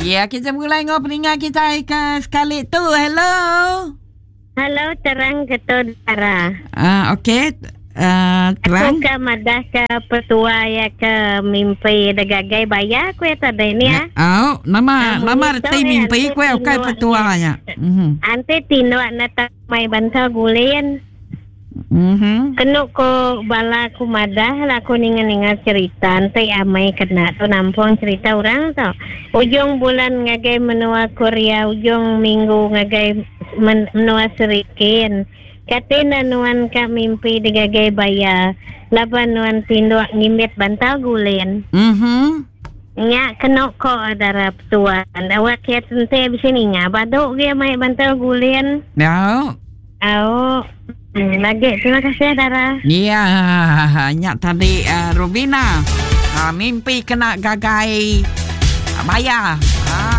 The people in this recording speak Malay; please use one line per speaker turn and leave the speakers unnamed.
Ya, kita mulai dengan pendengar kita sekali tu. Hello.
Halo, terang ketua Dara.
Okey.
Aku
Terang.
ke madah ke petua ya ke mimpi degagai bayar aku ya tadi ni ya.
Nama reti mimpi ku okay petuanya.
Ante tindak nata mai bantau gulen. Kenu ko bala ku madah lah ku ningan cerita ante amai kena tu nampung cerita orang tau. Ujung bulan ngagai menua Korea, ujung minggu ngagai menua Serikin. Katina nuan ka mimpi digagai baya. Laban nuan tindak ngimit bantau gulen. Nya kena ko adara petuan. Awak kia tente bisini nya baduk dia mai bantau gulen.
Ya.
Lagi terima kasih Dara.
Ya, nyak tadi Rubina mimpi kena gagai bayar.